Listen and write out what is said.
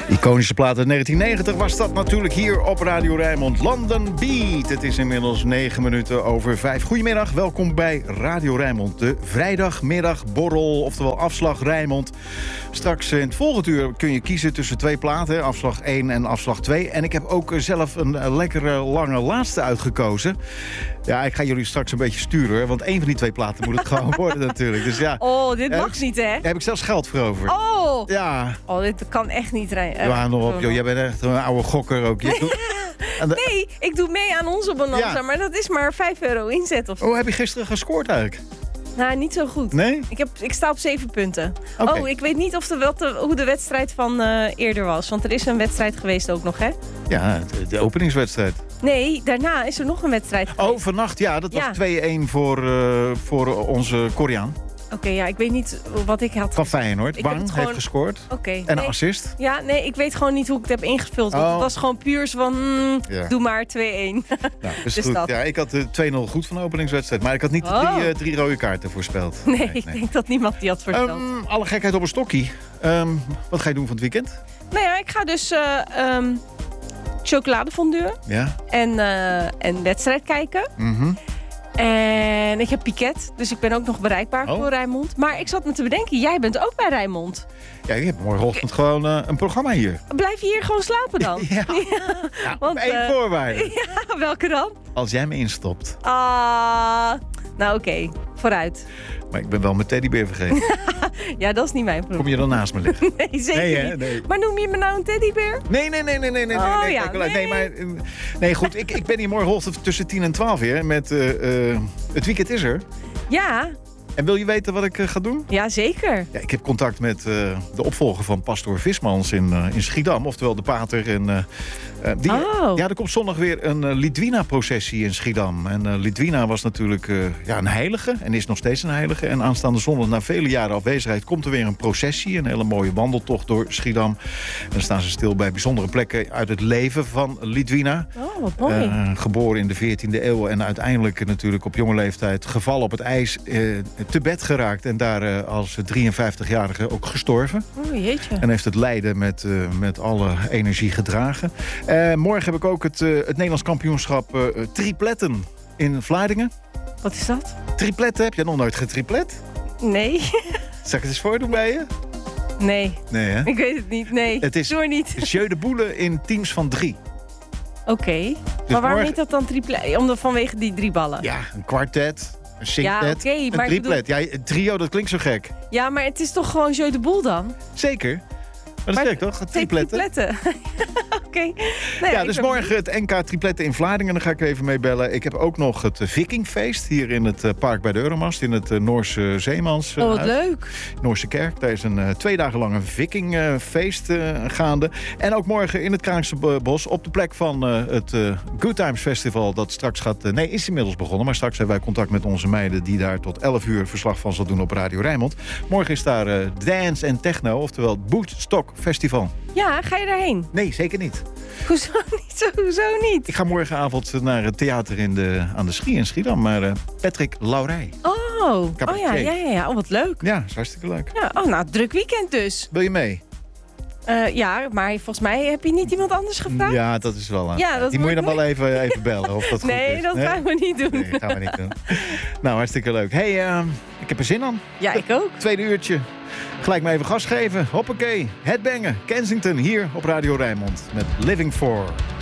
Iconische plaat uit 1990 was dat natuurlijk hier op Radio Rijnmond. London Beat. Het is inmiddels 5:09. Goedemiddag, welkom bij Radio Rijnmond. De vrijdagmiddagborrel, oftewel afslag Rijnmond. Straks in het volgende uur kun je kiezen tussen twee platen. Afslag 1 en afslag 2. En ik heb ook zelf een lekkere lange laatste uitgekozen. Ja, ik ga jullie straks een beetje sturen. Want één van die twee platen moet het gewoon worden natuurlijk. Dus ja, dit mag niet, hè? Daar heb ik zelfs geld voor over. Ja. Dit kan echt niet rijden. Ja, nog op, joh. Jij bent echt een oude gokker ook. Nee, ik doe mee aan onze bonanza, ja. Maar dat is maar €5 inzet of zo. Oh, heb je gisteren gescoord eigenlijk? Nou, niet zo goed. Nee? Ik sta op 7 punten. Okay. Oh, ik weet niet hoe de wedstrijd van eerder was. Want er is een wedstrijd geweest ook nog, hè? Ja, de openingswedstrijd. Nee, daarna is er nog een wedstrijd geweest. Oh, vannacht, ja. Dat was 2-1 voor onze Koreaan. Oké, ja, ik weet niet wat ik had. Van Feyenoord. Wang heeft gescoord. Okay, en een assist. Ja, nee, ik weet gewoon niet hoe ik het heb ingevuld. Want het was gewoon puur van, doe maar 2-1. Nou, is dus goed. dat. Ja, ik had 2-0 goed van de openingswedstrijd. Maar ik had niet drie rode kaarten voorspeld. Nee, ik denk dat niemand die had voorspeld. Alle gekheid op een stokkie. Wat ga je doen van het weekend? Nou ja, ik ga dus chocoladefondue. Ja. En wedstrijd kijken. Mm-hmm. En ik heb piket, dus ik ben ook nog bereikbaar voor Rijnmond. Maar ik zat me te bedenken, jij bent ook bij Rijnmond. Ja, ik heb morgenochtend gewoon een programma hier. Blijf je hier gewoon slapen dan? Ja. Want, één voorwaarde. Ja, welke dan? Als jij me instopt. Nou oké, vooruit. Maar ik ben wel mijn teddybeer vergeten. Ja, dat is niet mijn probleem. Kom je dan naast me liggen? Nee, zeker niet. Nee. Maar noem je me nou een teddybeer? Nee. Nee, goed. Ik ben hier morgenochtend tussen 10 en 12 weer. Met het weekend is er. Ja. En wil je weten wat ik ga doen? Ja, zeker. Ja, ik heb contact met de opvolger van pastoor Vismans in Schiedam. Oftewel de pater. Er komt zondag weer een Lidwina-processie in Schiedam. En Lidwina was natuurlijk een heilige. En is nog steeds een heilige. En aanstaande zondag, na vele jaren afwezigheid, komt er weer een processie. Een hele mooie wandeltocht door Schiedam. En dan staan ze stil bij bijzondere plekken uit het leven van Lidwina. Oh, wat mooi. Geboren in de 14e eeuw. En uiteindelijk natuurlijk op jonge leeftijd gevallen op het ijs. Te bed geraakt en daar als 53-jarige ook gestorven. Oh, jeetje. En heeft het lijden met alle energie gedragen. Morgen heb ik ook het Nederlands kampioenschap tripletten in Vlaardingen. Wat is dat? Tripletten, heb jij nog nooit getriplet? Nee. Zal ik het eens voordoen bij je? Nee. Nee, hè? Ik weet het niet, nee. Het is Doe niet. jeu de boule in teams van 3. Oké. Dus maar waarom heet dat dan triplet? Vanwege die 3 ballen? Ja, een kwartet. Een singlet, een triplet. Ja, een trio, dat klinkt zo gek. Ja, maar het is toch gewoon jeu de boel dan? Zeker. Maar dat is gek, toch? Tripletten. Oké. Nee, dus morgen het NK tripletten in Vlaardingen. Daar ga ik even mee bellen. Ik heb ook nog het Vikingfeest hier in het park bij de Euromast. In het Noorse Zeemans. Wat leuk. Noorse kerk. Daar is een 2 dagen lang een Vikingfeest gaande. En ook morgen in het Kraankse Bos op de plek van het Good Times Festival. Dat straks gaat... is inmiddels begonnen. Maar straks hebben wij contact met onze meiden die daar tot 11 uur verslag van zal doen op Radio Rijnmond. Morgen is daar dance en techno. Oftewel Bootstock Festival. Ja, ga je daarheen? Nee, zeker niet. Hoezo niet? Ik ga morgenavond naar het theater aan de Schie in Schiedam. Maar Patrick Laurij. Ja. Oh, wat leuk. Ja, is hartstikke leuk. Ja, druk weekend dus. Wil je mee? Ja, maar volgens mij heb je niet iemand anders gevraagd? Ja, dat is wel aan. Ja, die moet je dan wel even bellen of dat goed is. Nee, dat gaan we niet doen. Nee, gaan we niet doen. Nou, hartstikke leuk. Hey, ik heb er zin aan. Ja, ik ook. Tweede uurtje. Gelijk maar even gas geven. Hoppakee. Headbanger. Kensington hier op Radio Rijnmond met Living For.